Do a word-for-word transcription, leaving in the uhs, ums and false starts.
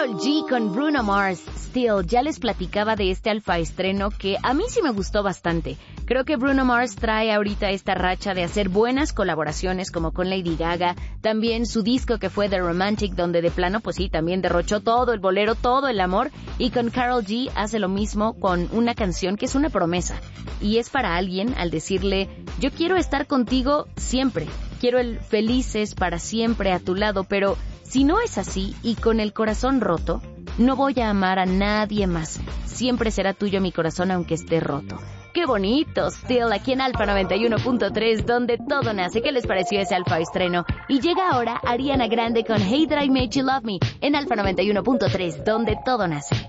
Karol G con Bruno Mars, Still. Ya les platicaba de este alfa estreno que a mí sí me gustó bastante. Creo que Bruno Mars trae ahorita esta racha de hacer buenas colaboraciones como con Lady Gaga, también su disco que fue The Romantic, donde de plano pues sí, también derrochó todo el bolero, todo el amor, y con Karol G hace lo mismo con una canción que es una promesa, y es para alguien al decirle, yo quiero estar contigo siempre, quiero el felices para siempre a tu lado, pero si no es así y con el corazón roto, no voy a amar a nadie más. Siempre será tuyo mi corazón aunque esté roto. ¡Qué bonito! Still, aquí en Alfa noventa y uno punto tres, donde todo nace. ¿Qué les pareció ese alfa estreno? Y llega ahora Ariana Grande con Hey That I Made You Love Me en Alfa noventa y uno punto tres, donde todo nace.